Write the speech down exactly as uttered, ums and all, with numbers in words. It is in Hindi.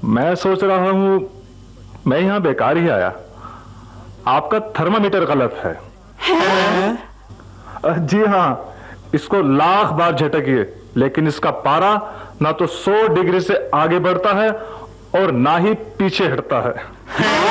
मैं सोच रहा हूं मैं यहां बेकार ही आया। आपका थर्मामीटर गलत है। है? जी हां, इसको लाख बार झटकिए लेकिन इसका पारा ना तो सौ डिग्री से आगे बढ़ता है और ना ही पीछे हटता है।